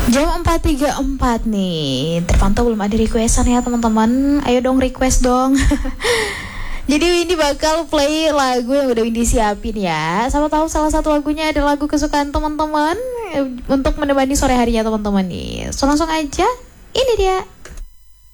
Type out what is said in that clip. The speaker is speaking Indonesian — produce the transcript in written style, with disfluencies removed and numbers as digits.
Jam 4.34 nih. Terpantau belum ada requestan ya teman-teman. Ayo dong request dong. Jadi Windy bakal play lagu yang udah Windy siapin ya. Sama tahu salah satu lagunya ada lagu kesukaan teman-teman untuk menemani sore harinya teman-teman nih. So langsung aja, ini dia.